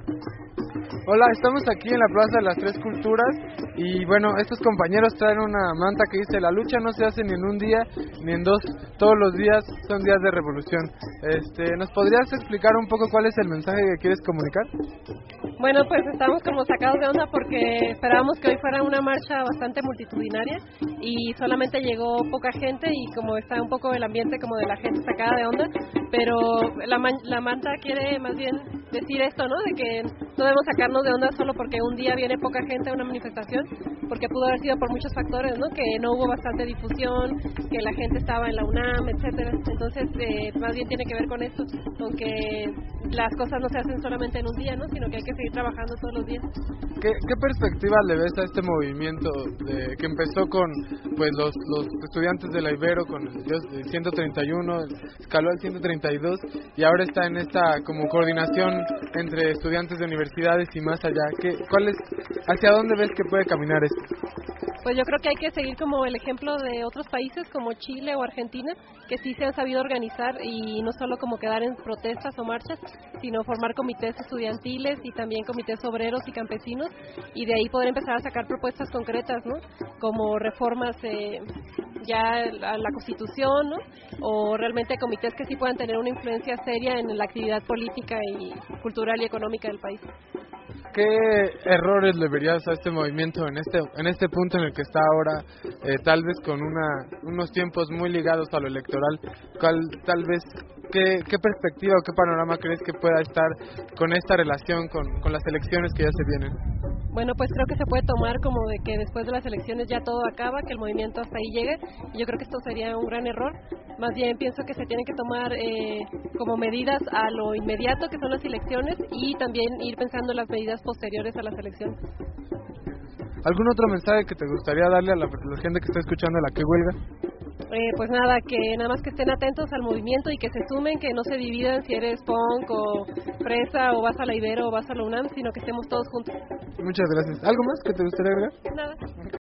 Hola, estamos aquí en la Plaza de las Tres Culturas y bueno, estos compañeros traen una manta que dice: la lucha no se hace ni en un día ni en dos, todos los días son días de revolución. ¿Nos podrías explicar un poco cuál es el mensaje que quieres comunicar? Bueno, pues estamos como sacados de onda porque esperábamos que hoy fuera una marcha bastante multitudinaria y solamente llegó poca gente y como está un poco el ambiente como de la gente sacada de onda, pero la manta quiere más bien decir esto, ¿no? De que no debemos sacarnos de onda solo porque un día viene poca gente a una manifestación, porque pudo haber sido por muchos factores, ¿no? Que no hubo bastante difusión, que la gente estaba en la UNAM, etcétera. Entonces, más bien tiene que ver con esto, con que las cosas no se hacen solamente en un día, ¿no? Sino que hay que seguir trabajando todos los días. ¿Qué perspectiva le ves a este movimiento que empezó con pues los estudiantes de la Ibero con el 131, escaló al 132 y ahora está en esta como coordinación entre estudiantes de universidades y más allá? ¿Hacia dónde ves que puede caminar esto? Pues yo creo que hay que seguir como el ejemplo de otros países como Chile o Argentina, que sí se han sabido organizar y no solo como quedar en protestas o marchas, sino formar comités estudiantiles y también comités obreros y campesinos, y de ahí poder empezar a sacar propuestas concretas, ¿no? Como reformas ya a la Constitución, ¿no? O realmente comités que sí puedan tener una influencia seria en la actividad política y cultural y económica del país. ¿Qué errores le verías a este movimiento en este punto en el que está ahora, tal vez con unos tiempos muy ligados a lo electoral? ¿Qué perspectiva o qué panorama crees que pueda estar con esta relación con las elecciones que ya se vienen? Bueno, pues creo que se puede tomar como de que después de las elecciones ya todo acaba, que el movimiento hasta ahí llegue, y yo creo que esto sería un gran error. Más bien pienso que se tienen que tomar como medidas a lo inmediato, que son las elecciones, y también ir pensando en las medidas posteriores a las elecciones. ¿Algún otro mensaje que te gustaría darle a la gente que está escuchando la que huelga? Pues nada, que nada más que estén atentos al movimiento y que se sumen, que no se dividan si eres punk o fresa o vas a la Ibero o vas a la UNAM, sino que estemos todos juntos. Muchas gracias. ¿Algo más que te gustaría agregar? Nada.